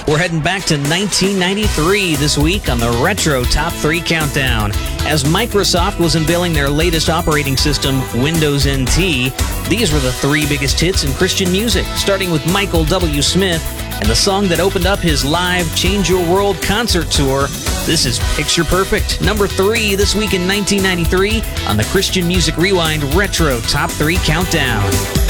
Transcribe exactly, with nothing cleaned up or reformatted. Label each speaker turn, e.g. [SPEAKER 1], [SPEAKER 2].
[SPEAKER 1] We're heading back to nineteen ninety-three this week on the Retro Top three Countdown. As Microsoft was unveiling their latest operating system, Windows N T, these were the three biggest hits in Christian music, starting with Michael W. Smith and the song that opened up his live Change Your World concert tour. This is Picture Perfect, number three this week in nineteen ninety-three on the Christian Music Rewind Retro Top three Countdown.